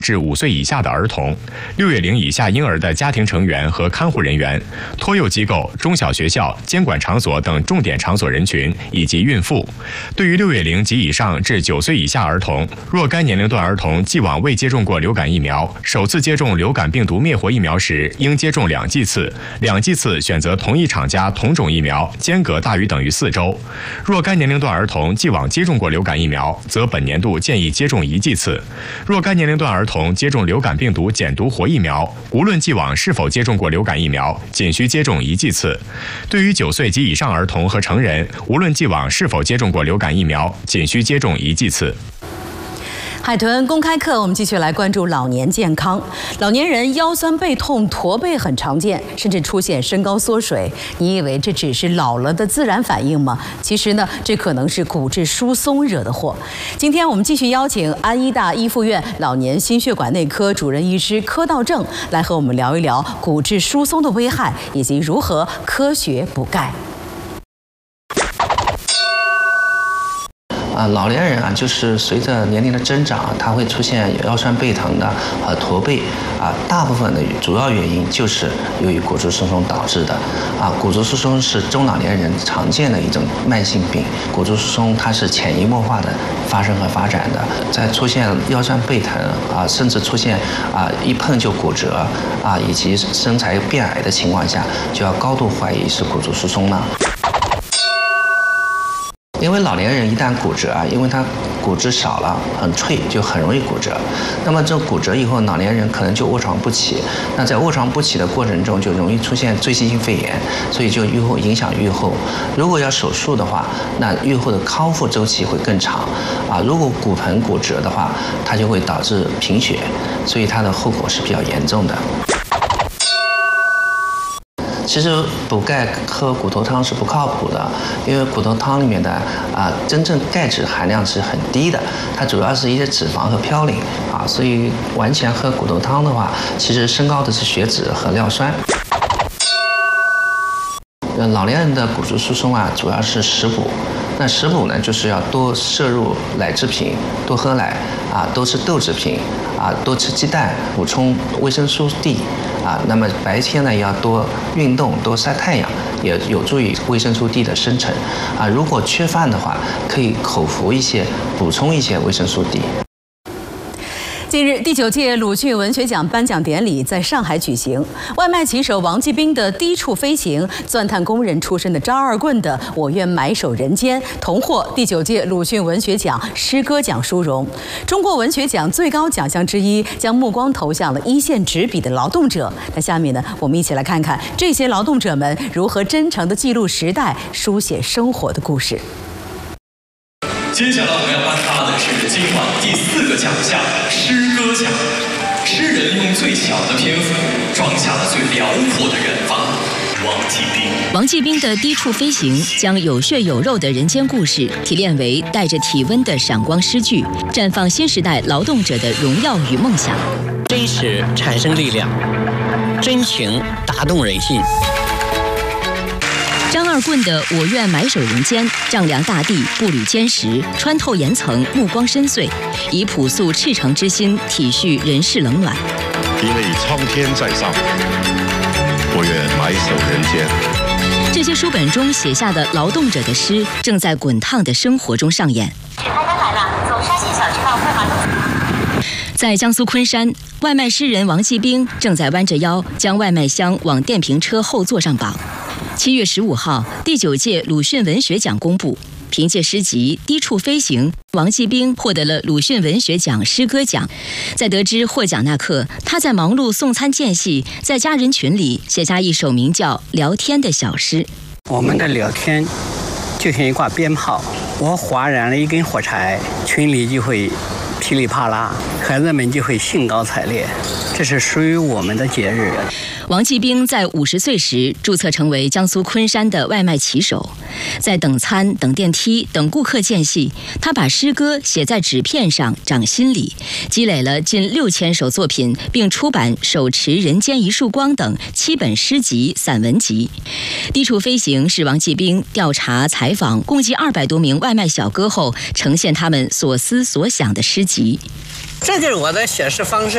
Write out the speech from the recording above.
至5岁以下的儿童，6月龄以下婴儿的家庭成员和看护人员、托幼机构、中小学校、监管场所等重点场所人群以及孕妇。对于6月龄及以上至9岁以下儿童，若该年龄段儿童既往未接种过流感疫苗，首次接种流感病毒灭活疫苗时，应接种2剂次，2剂次选择同一厂家同种疫苗，间隔大于等于4周。若该年龄段儿童既往接种过流感疫苗，则本年度建议接种1剂次。若该年龄段儿童接种流感病毒减毒活疫苗，无论既往是否接种过流感疫苗，仅需接种1剂次。对于9岁及以上儿童和成人，无论既往是否接种过流感疫苗，仅需接种1剂次。 海豚公开课，我们继续来关注老年健康。老年人腰酸背痛、驼背很常见，甚至出现身高缩水。你以为这只是老了的自然反应吗？其实呢，这可能是骨质疏松惹的祸。今天我们继续邀请安医大一附院老年心血管内科主任医师柯道正来和我们聊一聊骨质疏松的危害，以及如何科学补钙。 老年人就是随着年龄的增长，他会出现腰酸背疼的和驼背大部分的主要原因就是由于骨质疏松导致的骨质疏松是中老年人常见的一种慢性病，骨质疏松它是潜移默化的发生和发展的，在出现腰酸背疼甚至出现一碰就骨折以及身材变矮的情况下，就要高度怀疑是骨质疏松了。因为老年人一旦骨折因为他骨质少了，很脆，就很容易骨折。那么这骨折以后，老年人可能就卧床不起。那在卧床不起的过程中，就容易出现赘细性肺炎，所以就影响预后。如果要手术的话，那预后的康复周期会更长如果骨盆骨折的话，它就会导致贫血，所以它的后果是比较严重的。其实补钙喝骨头汤是不靠谱的，因为骨头汤里面的真正钙质含量是很低的，它主要是一些脂肪和嘌呤所以完全喝骨头汤的话，其实升高的是血脂和尿酸。老年人的骨质疏松主要是食补。那食补呢，就是要多摄入奶制品，多喝奶多吃豆制品多吃鸡蛋，补充维生素 D那么白天呢要多运动，多晒太阳，也有助于维生素 D 的生成如果缺饭的话，可以口服一些，补充一些维生素 D。 近日，第9届鲁迅文学奖颁奖典礼在上海举行。外卖骑手王继兵的《低处飞行》，钻探工人出身的张二棍的《我愿埋首人间》，同获第9届鲁迅文学奖诗歌奖殊荣。中国文学奖最高奖项之一，将目光投向了一线执笔的劳动者。那下面呢，我们一起来看看这些劳动者们如何真诚地记录时代、书写生活的故事。 接下来我们要颁发的是今晚第4个奖项——诗歌奖。诗人用最小的篇幅，装下了最辽阔的远方。 王继兵的《低处飞行》将有血有肉的人间故事提炼为带着体温的闪光诗句，绽放新时代劳动者的荣耀与梦想。 真实产生力量，真情打动人心。 张二棍的《我愿埋首人间》，丈量大地，步履坚实，穿透岩层，目光深邃，以朴素赤诚之心体恤人世冷暖。 因为苍天在上，我愿埋首人间。 这些书本中写下的劳动者的诗，正在滚烫的生活中上演。 开单来了，从沙县小区到快马路。 在江苏昆山，外卖诗人王继兵正在弯着腰将外卖箱往电瓶车后座上绑。7月15号，第9届鲁迅文学奖公布，凭借诗集《低处飞行》，王继兵获得了鲁迅文学奖诗歌奖。在得知获奖那刻，他在忙碌送餐间隙，在家人群里写下一首名叫《聊天》的小诗。 我们的聊天就像一挂鞭炮，我划燃了一根火柴，群里就会噼里啪啦，孩子们就会兴高采烈，这是属于我们的节日。 王继兵在50岁时注册成为江苏昆山的外卖骑手，在等餐、等电梯、等顾客间隙，他把诗歌写在纸片上，长心里，积累了近6000首作品，并出版《手持人间一束光》等7本诗集、散文集。《低处飞行》是王继兵调查采访共计200多名外卖小哥后，呈现他们所思所想的诗集。 这就是我的写诗方式。